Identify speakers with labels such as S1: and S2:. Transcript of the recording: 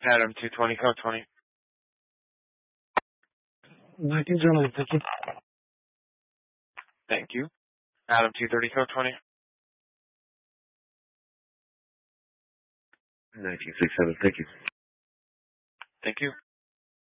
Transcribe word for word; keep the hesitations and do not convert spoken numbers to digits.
S1: Adam two twenty, code twenty.
S2: nineteen Germany, thank you.
S1: Thank you. Adam two thirty, code twenty.
S3: nineteen sixty-seven, thank you.
S1: Thank you.